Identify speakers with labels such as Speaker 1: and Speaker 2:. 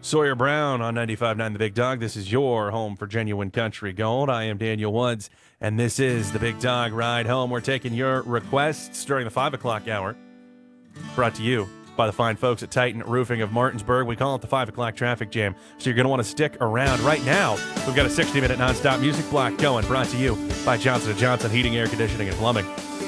Speaker 1: Sawyer Brown on 95.9 The Big Dog. This is your home for genuine country gold. I am Daniel Woods, and this is the Big Dog Ride Home. We're taking your requests during the 5 o'clock hour. Brought to you by the fine folks at Titan Roofing of Martinsburg. We call it the 5 o'clock traffic jam, so you're going to want to stick around. Right now, we've got a 60-minute nonstop music block going, brought to you by Johnson & Johnson Heating, Air Conditioning, and Plumbing.